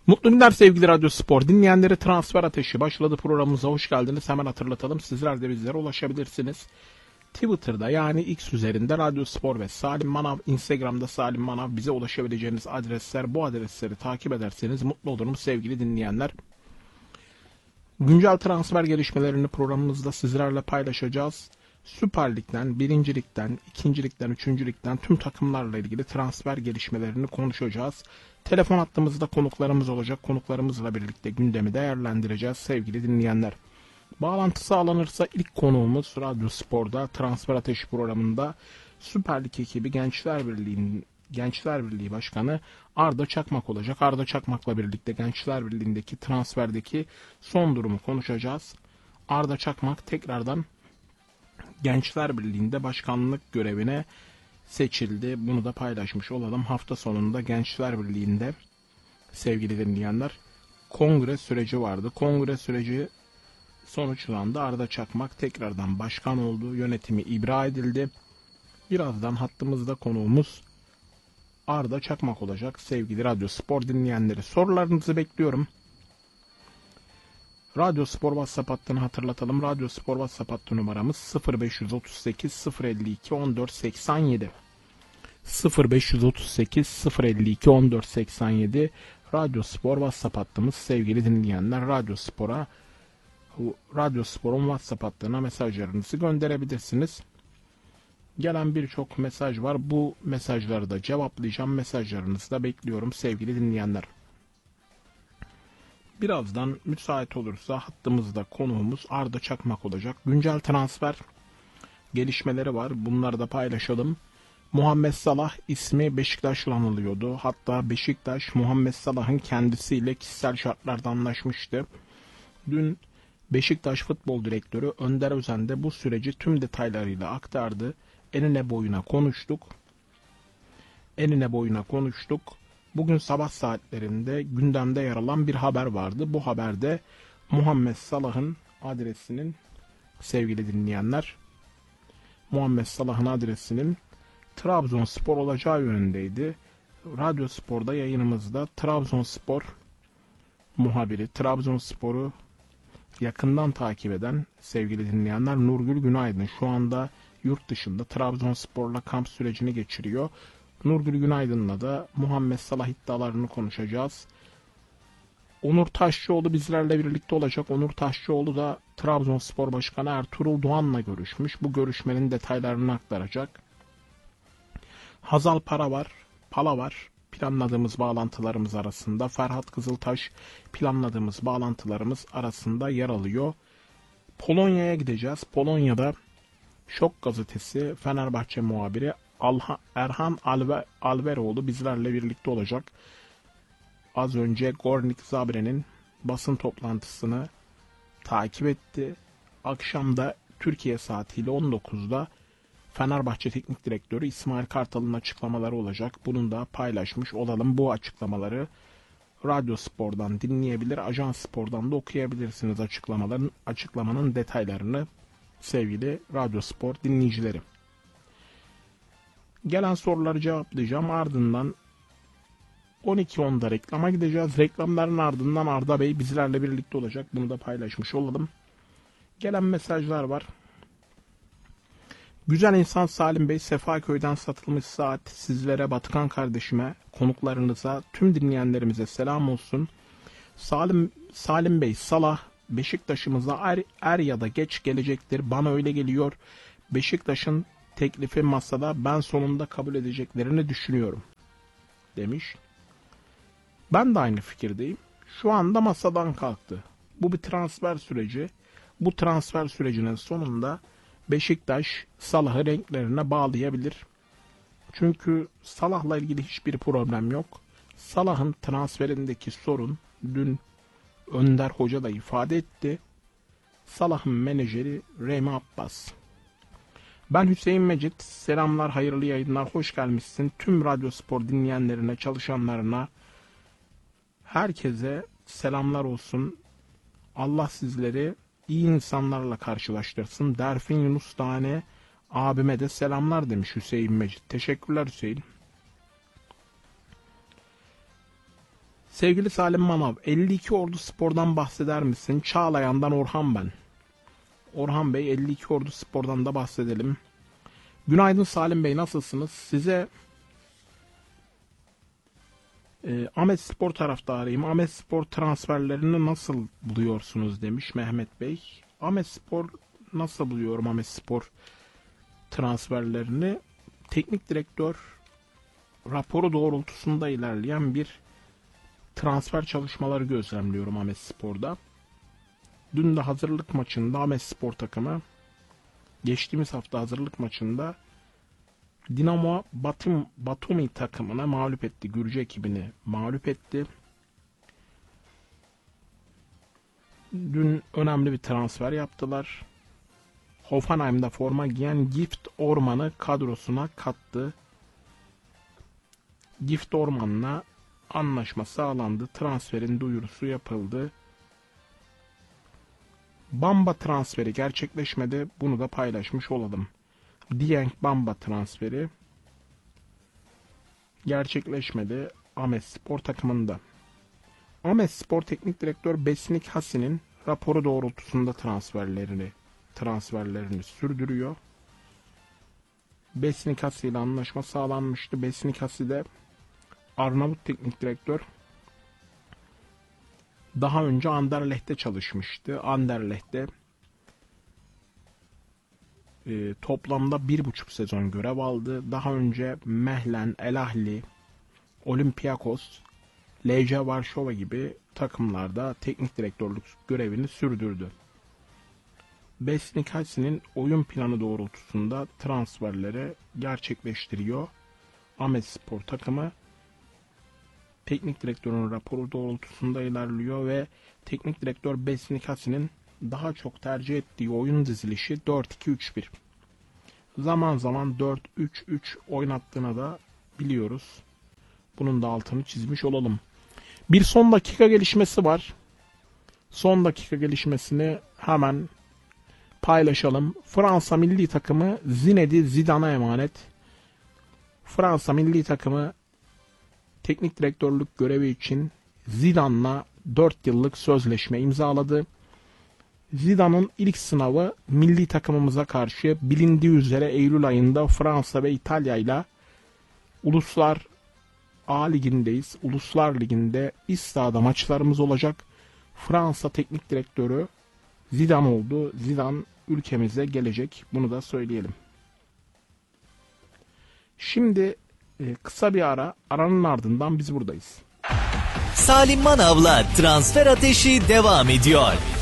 Mutlu günler sevgili Radyo Spor dinleyenleri, transfer ateşi başladı, programımıza hoş geldiniz. Hemen hatırlatalım, sizler de bizlere ulaşabilirsiniz. Twitter'da yani X üzerinde Radyo Spor ve Salim Manav, Instagram'da Salim Manav, bize ulaşabileceğiniz adresler. Bu adresleri takip ederseniz mutlu olurum sevgili dinleyenler. Güncel transfer gelişmelerini programımızda sizlerle paylaşacağız. Süper Lig'den, 1. Lig'den, 2. Lig'den, 3. Lig'den tüm takımlarla ilgili transfer gelişmelerini konuşacağız. Telefon hattımızda konuklarımız olacak. Konuklarımızla birlikte gündemi değerlendireceğiz sevgili dinleyenler. Bağlantı sağlanırsa ilk konuğumuz Radyo Spor'da Transfer Ateşi programında Süper Lig ekibi Gençler Birliği Başkanı Arda Çakmak olacak. Arda Çakmak'la birlikte Gençler Birliği'ndeki transferdeki son durumu konuşacağız. Arda Çakmak tekrardan Gençler Birliği'nde başkanlık görevine seçildi. Bunu da paylaşmış olalım. Hafta sonunda Gençler Birliği'nde sevgili dinleyenler kongre süreci vardı. Kongre süreci sonuçlandı. Arda Çakmak tekrardan başkan oldu. Yönetimi ibra edildi. Birazdan hattımızda konuğumuz Arda Çakmak olacak. Sevgili Radyo Spor dinleyenleri, sorularınızı bekliyorum. Radyo Spor WhatsApp hattını hatırlatalım. Radyo Spor WhatsApp hattı numaramız 0538 052 1487. 0538 052 1487 Radyo Spor WhatsApp hattımız sevgili dinleyenler. Radyo Spor'un WhatsApp hattına mesajlarınızı gönderebilirsiniz. Gelen birçok mesaj var. Bu mesajları da cevaplayacağım. Mesajlarınızı da bekliyorum sevgili dinleyenler. Birazdan müsait olursa hattımızda konuğumuz Arda Çakmak olacak. Güncel transfer gelişmeleri var. Bunları da paylaşalım. Muhammed Salah ismi Beşiktaş'la anılıyordu. Hatta Beşiktaş Muhammed Salah'ın kendisiyle kişisel şartlarda anlaşmıştı. Dün Beşiktaş Futbol Direktörü Önder Özen de bu süreci tüm detaylarıyla aktardı. Enine boyuna konuştuk. Bugün sabah saatlerinde gündemde yer alan bir haber vardı. Bu haberde Muhammed Salah'ın adresinin sevgili dinleyenler, Muhammed Salah'ın adresinin Trabzonspor olacağı yönündeydi. Radyo Spor'da yayınımızda Trabzonspor muhabiri, Trabzonspor'u yakından takip eden sevgili dinleyenler Nurgül Günaydın şu anda yurt dışında Trabzonspor'la kamp sürecini geçiriyor. Nurgül Günaydın'la da Muhammed Salah iddialarını konuşacağız. Onur Taşçıoğlu bizlerle birlikte olacak. Onur Taşçıoğlu da Trabzonspor Başkanı Ertuğrul Doğan'la görüşmüş. Bu görüşmenin detaylarını aktaracak. Hazal Pala var. Planladığımız bağlantılarımız arasında. Ferhat Kızıltaş planladığımız bağlantılarımız arasında yer alıyor. Polonya'ya gideceğiz. Polonya'da Şok Gazetesi Fenerbahçe muhabiri Erhan Alveroğlu bizlerle birlikte olacak. Az önce Gornik Zabre'nin basın toplantısını takip etti. Akşamda Türkiye saatiyle 19'da Fenerbahçe Teknik Direktörü İsmail Kartal'ın açıklamaları olacak. Bunu da paylaşmış olalım. Bu açıklamaları Radyo Spor'dan dinleyebilir, Ajans Spor'dan da okuyabilirsiniz açıklamanın detaylarını sevgili Radyo Spor dinleyicileri. Gelen soruları cevaplayacağım. Ardından 12.10'da reklama gideceğiz. Reklamların ardından Arda Bey bizlerle birlikte olacak. Bunu da paylaşmış olalım. Gelen mesajlar var. Güzel insan Salim Bey, Sefaköy'den satılmış saat sizlere, Batıkan kardeşime, konuklarınıza, tüm dinleyenlerimize selam olsun. Salim Bey, Salah Beşiktaş'ımıza er ya da geç gelecektir. Bana öyle geliyor. Beşiktaş'ın teklifi masada, ben sonunda kabul edeceklerini düşünüyorum demiş. Ben de aynı fikirdeyim. Şu anda masadan kalktı. Bu bir transfer süreci. Bu transfer sürecinin sonunda Beşiktaş Salah'ı renklerine bağlayabilir. Çünkü Salah'la ilgili hiçbir problem yok. Salah'ın transferindeki sorun dün Önder Hoca da ifade etti. Salah'ın menajeri Remi Abbas. Ben Hüseyin Mecit. Selamlar, hayırlı yayınlar, hoş gelmişsin. Tüm Radyo Spor dinleyenlerine, çalışanlarına, herkese selamlar olsun. Allah sizleri iyi insanlarla karşılaştırsın. Derfin Yunus Tane abime de selamlar demiş Hüseyin Mecit. Teşekkürler Hüseyin. Sevgili Salim Manav, 52 Ordu Spor'dan bahseder misin? Çağlayan'dan Orhan ben. Orhan Bey, 52 Ordu Spor'dan da bahsedelim. Günaydın Salim Bey, nasılsınız? Size Ahmet Spor taraftarıyım. Ahmet Spor transferlerini nasıl buluyorsunuz demiş Mehmet Bey. Ahmet Spor nasıl buluyorum Ahmet Spor transferlerini? Teknik direktör raporu doğrultusunda ilerleyen bir transfer çalışmaları gözlemliyorum Ahmet Spor'da. Dün de hazırlık maçında Ahmet Spor takımı, geçtiğimiz hafta hazırlık maçında Dinamo Batumi takımına mağlup etti. Gürcü ekibini mağlup etti. Dün önemli bir transfer yaptılar. Hoffenheim'da forma giyen Gift Orman'ı kadrosuna kattı. Gift Orman'la anlaşma sağlandı. Transferin duyurusu yapıldı. Bamba transferi gerçekleşmedi. Bunu da paylaşmış olalım. Dieng Bamba transferi gerçekleşmedi Ahmet Spor takımında. Ahmet Spor Teknik Direktör Besnik Hasi'nin raporu doğrultusunda transferlerini sürdürüyor. Besnik Hasi ile anlaşma sağlanmıştı. Besnik Hasi de Arnavut Teknik Direktör. Daha önce Anderlecht'te çalışmıştı. Anderlecht'te toplamda 1,5 sezon görev aldı. Daha önce Mehlen, El Ahly, Olympiakos, Legia Varşova gibi takımlarda teknik direktörlük görevini sürdürdü. Besnik Hasi'nin oyun planı doğrultusunda transferleri gerçekleştiriyor. Ahmet Spor takımı teknik direktörün raporu doğrultusunda ilerliyor ve teknik direktör Besnik Hasi'nin daha çok tercih ettiği oyun dizilişi 4-2-3-1. Zaman zaman 4-3-3 oynattığını da biliyoruz. Bunun da altını çizmiş olalım. Bir son dakika gelişmesi var. Son dakika gelişmesini hemen paylaşalım. Fransa milli takımı Zinedine Zidane'a emanet. Fransa milli takımı teknik direktörlük görevi için Zidane'la 4 yıllık sözleşme imzaladı. Zidane'ın ilk sınavı milli takımımıza karşı bilindiği üzere Eylül ayında Fransa ve İtalya ile Uluslar A ligindeyiz. Uluslar Ligi'nde iç sahada maçlarımız olacak. Fransa teknik direktörü Zidane oldu. Zidane ülkemize gelecek. Bunu da söyleyelim. Şimdi kısa bir ara. Aranın ardından biz buradayız. Salim Manav'la Transfer Ateşi devam ediyor.